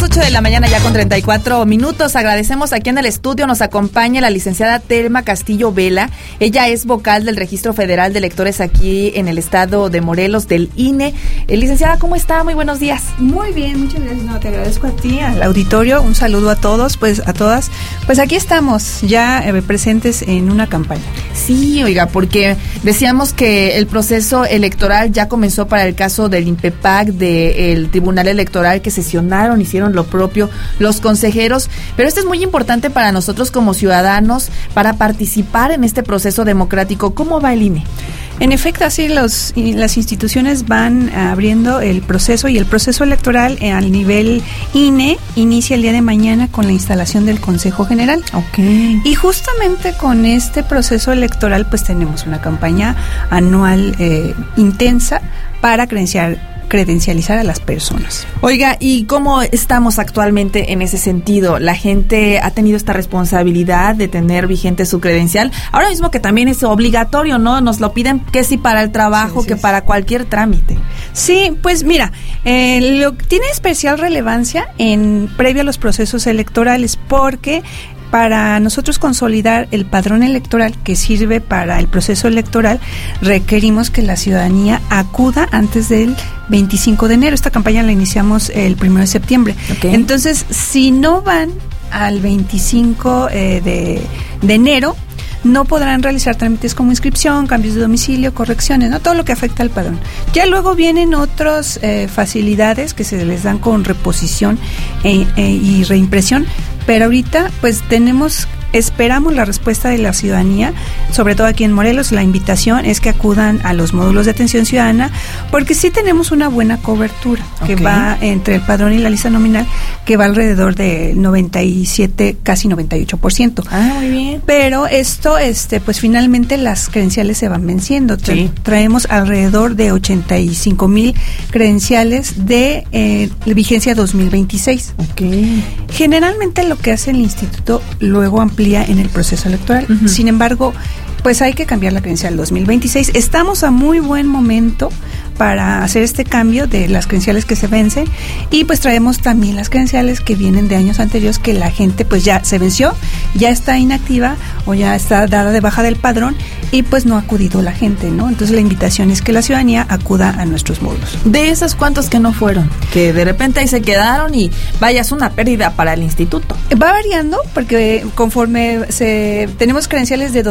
8 de la mañana ya con 34 minutos. Agradecemos aquí en el estudio, nos acompaña la licenciada Telma Castillo Vela. Ella es vocal del Registro Federal de Electores aquí en el estado de Morelos, del INE. Licenciada, ¿cómo está? Muy buenos días. Muy bien, muchas gracias. No, te agradezco a ti, al auditorio. Un saludo a todos, a todas. Pues aquí estamos ya presentes en una campaña. Sí, oiga, porque decíamos que el proceso electoral ya comenzó para el caso del INPEPAC, del Tribunal Electoral, que sesionaron, hicieron lo propio los consejeros, pero esto es muy importante para nosotros como ciudadanos, para participar en este proceso democrático. ¿Cómo va el INE? En efecto, así las instituciones van abriendo el proceso, y el proceso electoral al nivel INE inicia el día de mañana con la instalación del Consejo General. Okay. Y justamente con este proceso electoral pues tenemos una campaña anual intensa para credencializar a las personas. Oiga, ¿y cómo estamos actualmente en ese sentido? ¿La gente ha tenido esta responsabilidad de tener vigente su credencial? Ahora mismo que también es obligatorio, ¿no? Nos lo piden que si para el trabajo, sí, que para cualquier trámite. Sí, pues mira, tiene especial relevancia previo a los procesos electorales, porque para nosotros consolidar el padrón electoral que sirve para el proceso electoral, requerimos que la ciudadanía acuda antes del 25 de enero. Esta campaña la iniciamos el 1 de septiembre. Okay. Entonces, si no van al 25 de enero, no podrán realizar trámites como inscripción, cambios de domicilio, correcciones, ¿no? Todo lo que afecta al padrón. Ya luego vienen otras facilidades que se les dan con reposición y reimpresión, pero ahorita pues esperamos la respuesta de la ciudadanía, sobre todo aquí en Morelos. La invitación es que acudan a los módulos de atención ciudadana, porque sí tenemos una buena cobertura, que va entre el padrón y la lista nominal, que va alrededor de 97, casi 98%. Ah, muy bien. Pero esto, pues finalmente las credenciales se van venciendo. Sí. Traemos alrededor de 85,000 credenciales de vigencia 2026. Okay. Generalmente lo que hace el instituto luego amplía en el proceso electoral. Uh-huh. Sin embargo, pues hay que cambiar la credencial 2026. Estamos a muy buen momento para hacer este cambio de las credenciales que se vencen, y pues traemos también las credenciales que vienen de años anteriores, que la gente pues ya se venció, ya está inactiva o ya está dada de baja del padrón, y pues no ha acudido la gente, ¿no? Entonces la invitación es que la ciudadanía acuda a nuestros módulos. De esas, ¿cuántos que no fueron? Que de repente ahí se quedaron y vaya, es una pérdida para el instituto. Va variando, porque conforme tenemos credenciales de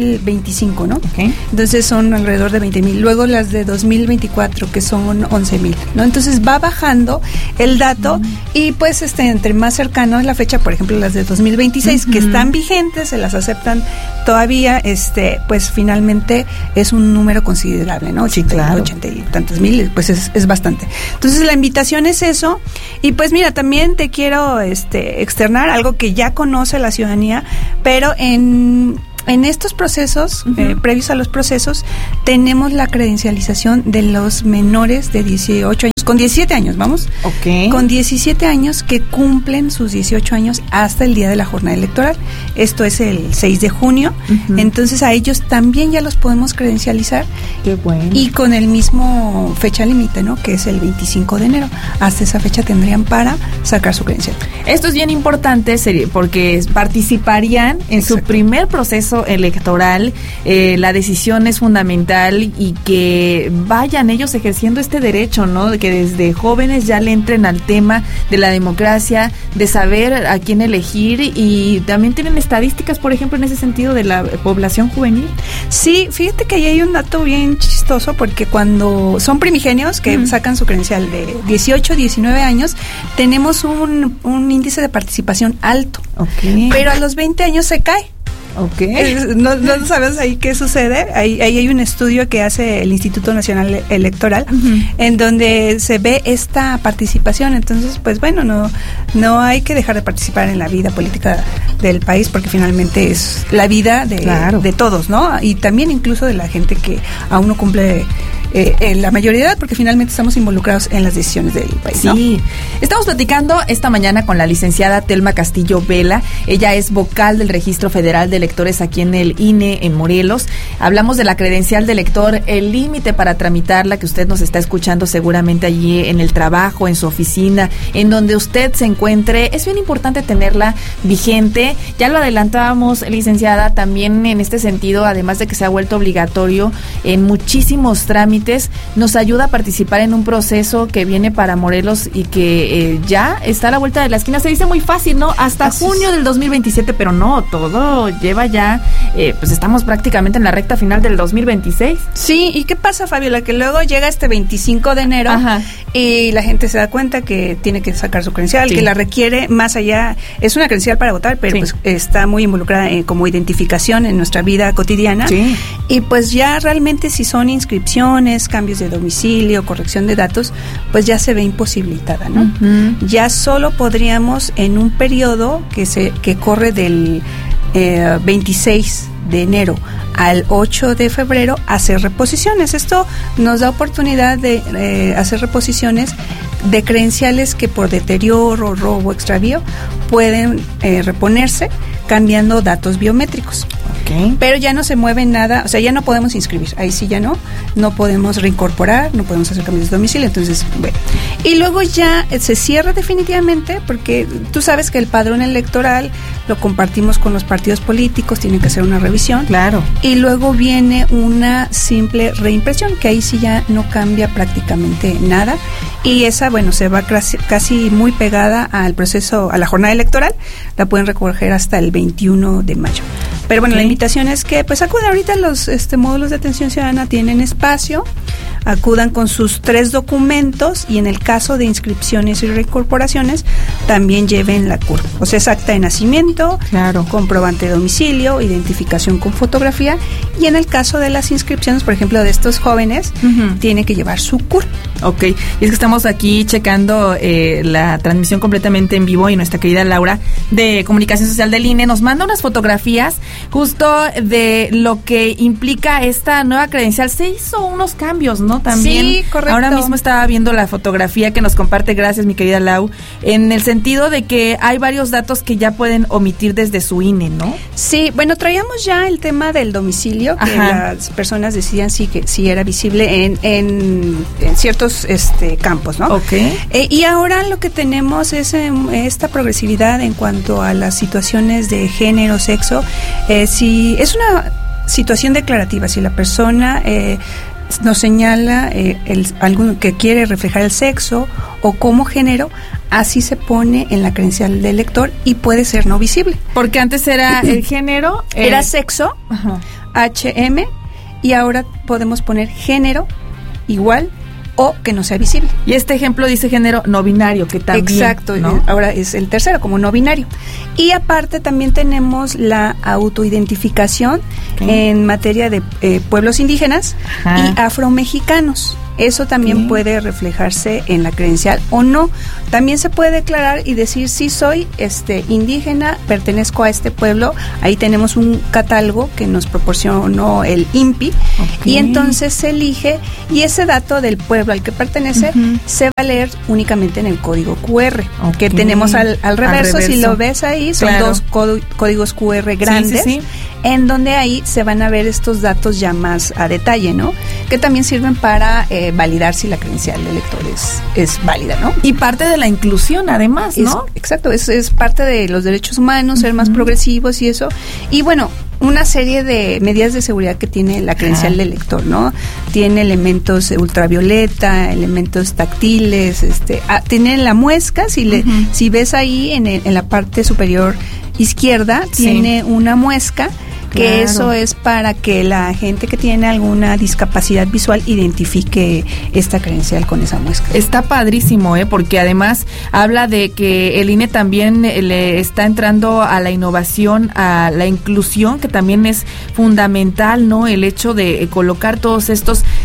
2025, ¿no? Okay. Entonces son alrededor de 20,000. Luego las de 2024, que son 11,000, ¿no? Entonces va bajando el dato, y pues entre más cercano es la fecha, por ejemplo las de 2026, que están vigentes, se las aceptan todavía, pues finalmente es un número considerable, ¿no? 80 y tantos mil, pues es bastante. Entonces la invitación es eso, y pues mira, también te quiero externar algo que ya conoce la ciudadanía, pero en estos procesos, previos a los procesos, tenemos la credencialización de los menores de 18 años, con 17 años, vamos. Okay. Con 17 años que cumplen sus 18 años hasta el día de la jornada electoral. Esto es el 6 de junio. Uh-huh. Entonces a ellos también ya los podemos credencializar. Qué bueno. Y con el mismo fecha límite, ¿no? Que es el 25 de enero. Hasta esa fecha tendrían para sacar su credencial. Esto es bien importante, porque participarían en su primer proceso electoral. La decisión es fundamental, y que vayan ellos ejerciendo este derecho, ¿no? De que desde jóvenes ya le entren al tema de la democracia, de saber a quién elegir, y también tienen estadísticas, por ejemplo, en ese sentido de la población juvenil. Sí, fíjate que ahí hay un dato bien chistoso, porque cuando son primigenios que sacan su credencial de 18, 19 años, tenemos un índice de participación alto. Okay. Pero a los 20 años se cae. Okay. No sabes ahí qué sucede. Ahí hay un estudio que hace el Instituto Nacional Electoral, en donde se ve esta participación. Entonces, pues bueno, no hay que dejar de participar en la vida política del país, porque finalmente es la vida de todos, ¿no? Y también incluso de la gente que aún no cumple la mayoría de edad, porque finalmente estamos involucrados en las decisiones del país, ¿no? Sí. Estamos platicando esta mañana con la licenciada Telma Castillo Vela. Ella es vocal del Registro Federal de Electores aquí en el INE en Morelos. Hablamos de la credencial de elector, el límite para tramitarla, que usted nos está escuchando seguramente allí en el trabajo, en su oficina, en donde usted se encuentre. Es bien importante tenerla vigente. Ya lo adelantábamos, licenciada, también en este sentido, además de que se ha vuelto obligatorio en muchísimos trámites, nos ayuda a participar en un proceso que viene para Morelos y que ya está a la vuelta de la esquina. Se dice muy fácil, ¿no? Hasta junio del 2027, pero no, todo lleva ya, pues estamos prácticamente en la recta final del 2026. Sí, ¿y qué pasa, Fabiola? Que luego llega este 25 de enero y la gente se da cuenta que tiene que sacar su credencial, que la requiere más allá, es una credencial para votar, pero pues está muy involucrada como identificación en nuestra vida cotidiana. Sí. Y pues ya realmente si son inscripciones, cambios de domicilio, corrección de datos, pues ya se ve imposibilitada, ¿no? Ya solo podríamos en un periodo que corre del 26 de enero al 8 de febrero hacer reposiciones. Esto nos da oportunidad de hacer reposiciones de credenciales que por deterioro, robo, extravío pueden reponerse cambiando datos biométricos. Okay. Pero ya no se mueve nada, o sea, ya no podemos inscribir, ahí sí ya no podemos reincorporar, no podemos hacer cambios de domicilio, entonces, bueno. Y luego ya se cierra definitivamente, porque tú sabes que el padrón electoral lo compartimos con los partidos políticos, tienen que hacer una revisión. Claro. Y luego viene una simple reimpresión, que ahí sí ya no cambia prácticamente nada, y esa, bueno, se va casi muy pegada al proceso, a la jornada electoral, la pueden recoger hasta el 21 de mayo. Pero bueno, la invitación es que pues acudan ahorita los módulos de atención ciudadana, tienen espacio, acudan con sus 3 documentos y en el caso de inscripciones y reincorporaciones también lleven la CURP, o sea, es acta de nacimiento, comprobante de domicilio, identificación con fotografía, y en el caso de las inscripciones, por ejemplo, de estos jóvenes, tiene que llevar su CURP. Ok, y es que estamos aquí checando la transmisión completamente en vivo y nuestra querida Laura de Comunicación Social del INE nos manda unas fotografías justo de lo que implica esta nueva credencial. Se hizo unos cambios, ¿no? También. Sí, correcto. Ahora mismo estaba viendo la fotografía que nos comparte, gracias mi querida Lau, en el sentido de que hay varios datos que ya pueden omitir desde su INE, ¿no? Sí, bueno, traíamos ya el tema del domicilio, que las personas decían si era visible en ciertos campos, ¿no? Okay. Y ahora lo que tenemos es esta progresividad en cuanto a las situaciones de género, sexo. Si es una situación declarativa, si la persona nos señala algo que quiere reflejar el sexo o como género, así se pone en la credencial del elector y puede ser no visible. Porque antes era el género, era sexo, HM, y ahora podemos poner género igual o que no sea visible. Y este ejemplo dice género no binario, que también. Exacto, ¿no? Ahora es el tercero, como no binario. Y aparte también tenemos la autoidentificación en materia de pueblos indígenas y afromexicanos. Eso también puede reflejarse en la credencial o no. También se puede declarar y decir sí soy indígena, pertenezco a este pueblo. Ahí tenemos un catálogo que nos proporcionó el INPI y entonces se elige y ese dato del pueblo al que pertenece se va a leer únicamente en el código QR que tenemos al reverso. Si lo ves ahí son 2 códigos QR grandes en donde ahí se van a ver estos datos ya más a detalle, ¿no? Que también sirven para validar si la credencial de elector es válida, ¿no? Y parte de la inclusión, además, ¿no? Exacto, es parte de los derechos humanos, ser más progresivos y eso. Y bueno, una serie de medidas de seguridad que tiene la credencial del elector, ¿no? Tiene elementos ultravioleta, elementos táctiles, tiene la muesca, si ves ahí en la parte superior izquierda, tiene una muesca, que eso es para que la gente que tiene alguna discapacidad visual identifique esta credencial con esa muesca. Está padrísimo, porque además habla de que el INE también le está entrando a la innovación, a la inclusión, que también es fundamental, ¿no? El hecho de colocar todos estos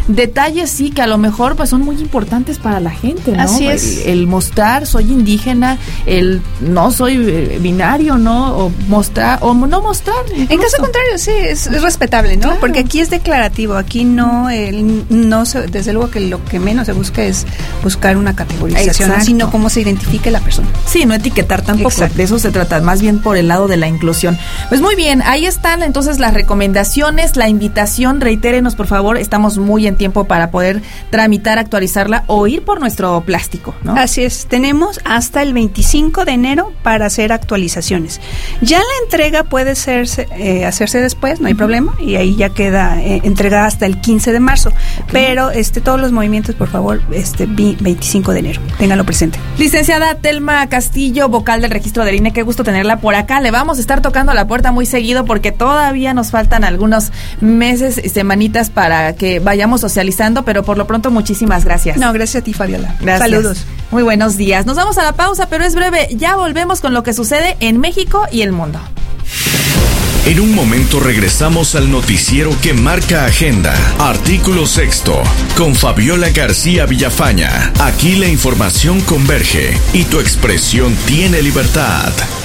detalles sí que a lo mejor pues son muy importantes para la gente, ¿no? Así es. El mostrar soy indígena, el no soy binario, ¿no? O mostrar o no mostrar. Incluso. En caso contrario, sí, es respetable, ¿no? Claro. Porque aquí es declarativo, aquí no desde luego que lo que menos se busca es buscar una categorización, Exacto. sino cómo se identifique la persona. Sí, no etiquetar tampoco. Exacto. De eso se trata, más bien por el lado de la inclusión. Pues muy bien, ahí están entonces las recomendaciones, la invitación, reitérenos por favor, estamos muy en tiempo para poder tramitar, actualizarla o ir por nuestro plástico, ¿no? Así es, tenemos hasta el 25 de enero para hacer actualizaciones. Ya la entrega puede hacerse después, no hay problema, y ahí ya queda entregada hasta el 15 de marzo. Okay. Pero todos los movimientos, por favor, 25 de enero, ténganlo presente. Licenciada Telma Castillo, vocal del registro del INE, qué gusto tenerla por acá. Le vamos a estar tocando la puerta muy seguido porque todavía nos faltan algunos meses y semanitas para que vayamos socializando, pero por lo pronto muchísimas gracias. No, gracias a ti, Fabiola. Gracias. Saludos. Muy buenos días. Nos vamos a la pausa, pero es breve. Ya volvemos con lo que sucede en México y el mundo. En un momento regresamos al noticiero que marca agenda. Artículo 6 con Fabiola García Villafaña. Aquí la información converge y tu expresión tiene libertad.